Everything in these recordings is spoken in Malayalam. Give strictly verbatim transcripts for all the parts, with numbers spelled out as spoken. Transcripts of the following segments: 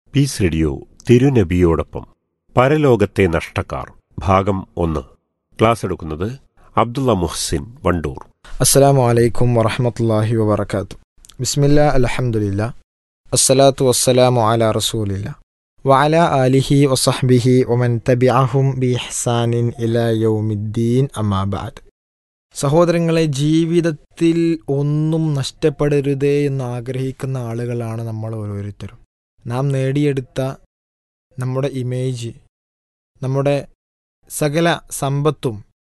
പീസ് റേഡിയോ തിരുനബിയോടൊപ്പം പരലോകത്തെ നഷ്ടക്കാർ ഭാഗം ഒന്ന്. ക്ലാസ് എടുക്കുന്നത് അബ്ദുള്ള മുഹ്സിൻ വണ്ടൂർ. അസ്സലാമു അലൈക്കും വറഹ്മത്തുള്ളാഹി വബറകാത്തു. ബിസ്മില്ലാ അൽഹംദുലില്ലാ അസ്സലാത്തു വസ്സലാമു അലാ റസൂലില്ലാ വഅലാ ആലിഹി വസഹ്ബിഹി വമൻ തബിഅഹും ബിഇഹ്സാനിൻ ഇലാ യൗമിദ്ദീൻ അമ്മാ ബഅദ്. സഹോദരങ്ങളെ, ജീവിതത്തിൽ ഒന്നും നഷ്ടപ്പെടരുതേ എന്ന് ആഗ്രഹിക്കുന്ന ആളുകളാണ് നമ്മൾ ഓരോരുത്തരും. നാം നേടിയെടുത്ത നമ്മുടെ ഇമേജ്, നമ്മുടെ സകല സമ്പത്തും,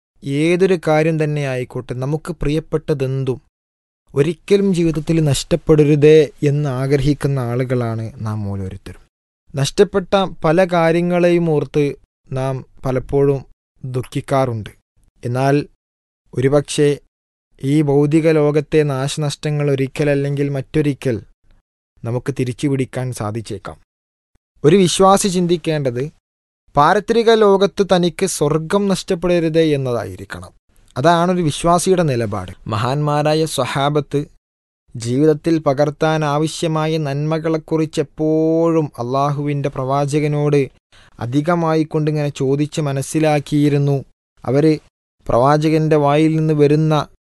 ഏതൊരു കാര്യം തന്നെ ആയിക്കോട്ടെ, നമുക്ക് പ്രിയപ്പെട്ടതെന്തും ഒരിക്കലും ജീവിതത്തിൽ നഷ്ടപ്പെടരുതേ എന്ന് ആഗ്രഹിക്കുന്ന ആളുകളാണ് നാം ഓരോരുത്തരും. നഷ്ടപ്പെട്ട പല കാര്യങ്ങളെയും ഓർത്ത് നാം പലപ്പോഴും ദുഃഖിക്കാറുണ്ട്. എന്നാൽ ഒരുപക്ഷെ ഈ ഭൗതിക ലോകത്തെ നാശനഷ്ടങ്ങൾ ഒരിക്കലല്ലെങ്കിൽ മറ്റൊരിക്കൽ നമുക്ക് തിരിച്ചു പിടിക്കാൻ സാധിച്ചേക്കാം. ഒരു വിശ്വാസി ചിന്തിക്കേണ്ടത് പാരത്രിക ലോകത്ത് തനിക്ക് സ്വർഗം നഷ്ടപ്പെടരുതേ എന്നതായിരിക്കണം. അതാണൊരു വിശ്വാസിയുടെ നിലപാട്. മഹാന്മാരായ സ്വഹാബത്ത് ജീവിതത്തിൽ പകർത്താൻ ആവശ്യമായ നന്മകളെക്കുറിച്ച് എപ്പോഴും അള്ളാഹുവിൻ്റെ പ്രവാചകനോട് അധികമായി കൊണ്ടിങ്ങനെ ചോദിച്ച് മനസ്സിലാക്കിയിരുന്നു. അവർ പ്രവാചകൻ്റെ വായിൽ നിന്ന് വരുന്ന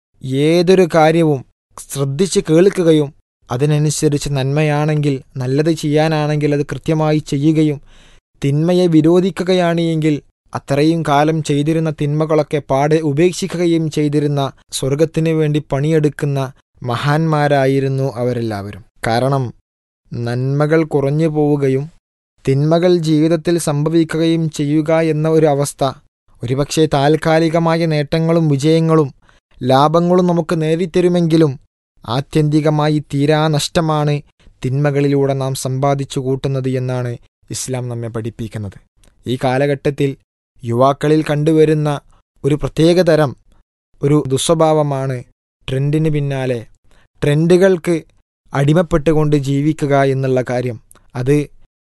ഏതൊരു കാര്യവും ശ്രദ്ധിച്ച് കേൾക്കുകയും അതിനനുസരിച്ച് നന്മയാണെങ്കിൽ, നല്ലത് ചെയ്യാനാണെങ്കിൽ അത് കൃത്യമായി ചെയ്യുകയും തിന്മയെ വിരോധിക്കുകയാണ് എങ്കിൽ അത്രയും കാലം ചെയ്തിരുന്ന തിന്മകളൊക്കെ പാടെ ഉപേക്ഷിക്കുകയും ചെയ്തിരുന്ന സ്വർഗത്തിന് വേണ്ടി പണിയെടുക്കുന്ന മഹാന്മാരായിരുന്നു അവരെല്ലാവരും. കാരണം നന്മകൾ കുറഞ്ഞു പോവുകയും തിന്മകൾ ജീവിതത്തിൽ സംഭവിക്കുകയും ചെയ്യുക എന്ന ഒരു അവസ്ഥ ഒരുപക്ഷെ താൽക്കാലികമായ നേട്ടങ്ങളും വിജയങ്ങളും ലാഭങ്ങളും നമുക്ക് നേടിത്തരുമെങ്കിലും ആത്യന്തികമായി തീരാ നഷ്ടമാണ് തിന്മകളിലൂടെ നാം സമ്പാദിച്ചു കൂട്ടുന്നത് എന്നാണ് ഇസ്ലാം നമ്മെ പഠിപ്പിക്കുന്നത്. ഈ കാലഘട്ടത്തിൽ യുവാക്കളിൽ കണ്ടുവരുന്ന ഒരു പ്രത്യേകതരം ഒരു ദുസ്വഭാവമാണ് ട്രെൻഡിന് പിന്നാലെ, ട്രെൻഡുകൾക്ക് അടിമപ്പെട്ടുകൊണ്ട് ജീവിക്കുക എന്നുള്ള കാര്യം. അത്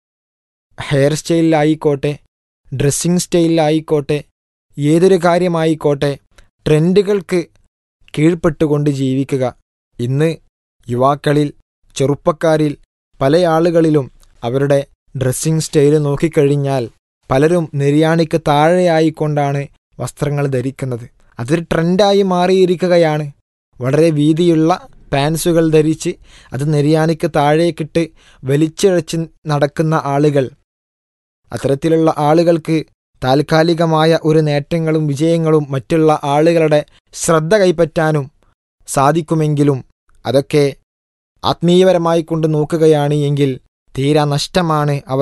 ഹെയർ സ്റ്റൈലിലായിക്കോട്ടെ, ഡ്രസ്സിങ് സ്റ്റൈലിലായിക്കോട്ടെ, ഏതൊരു കാര്യമായിക്കോട്ടെ, ട്രെൻഡുകൾക്ക് കീഴ്പ്പെട്ടുകൊണ്ട് ജീവിക്കുക. ഇന്ന് യുവാക്കളിൽ, ചെറുപ്പക്കാരിൽ പല ആളുകളിലും അവരുടെ ഡ്രസ്സിങ് സ്റ്റൈൽ നോക്കിക്കഴിഞ്ഞാൽ പലരും നിര്യാണിക്ക് താഴെയായിക്കൊണ്ടാണ് വസ്ത്രങ്ങൾ ധരിക്കുന്നത്. അതൊരു ട്രെൻഡായി മാറിയിരിക്കുകയാണ്. വളരെ വീതിയുള്ള പാൻസുകൾ ധരിച്ച് അത് നിര്യാണിക്ക് താഴേക്കിട്ട് വലിച്ചിഴച്ച് നടക്കുന്ന ആളുകൾ, അത്തരത്തിലുള്ള ആളുകൾക്ക് താൽക്കാലികമായ ഒരു നേട്ടങ്ങളും വിജയങ്ങളും മറ്റുള്ള ആളുകളുടെ ശ്രദ്ധ കൈപ്പറ്റാനും സാധിക്കുമെങ്കിലും അതൊക്കെ ആത്മീയപരമായി കൊണ്ട് നോക്കുകയാണ് എങ്കിൽ തീരാ നഷ്ടമാണ് അവർ